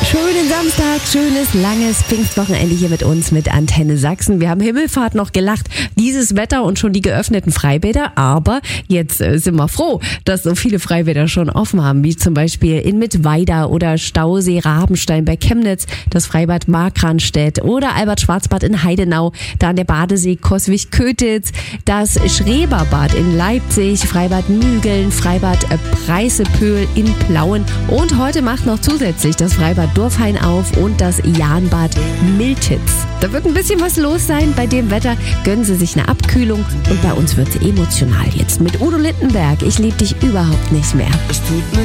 Schönen Samstag, schönes, langes Pfingstwochenende hier mit uns, mit Antenne Sachsen. Wir haben Himmelfahrt noch gelacht, dieses Wetter und schon die geöffneten Freibäder. Aber jetzt sind wir froh, dass so viele Freibäder schon offen haben, wie zum Beispiel in Mittweida oder Stausee Rabenstein bei Chemnitz, das Freibad Markranstädt oder Albert-Schwarzbad in Heidenau, dann der Badesee Coswig-Kötitz, das Schreberbad in Leipzig, Freibad Mügeln, Freibad Preißepöhl in Plauen und heute macht noch zusätzlich das Freibad Dorfhain auf und das Jahnbad Miltitz. Da wird ein bisschen was los sein. Bei dem Wetter gönnen Sie sich eine Abkühlung und bei uns wird es emotional jetzt mit Udo Lindenberg. Ich lieb dich überhaupt nicht mehr. Es tut mir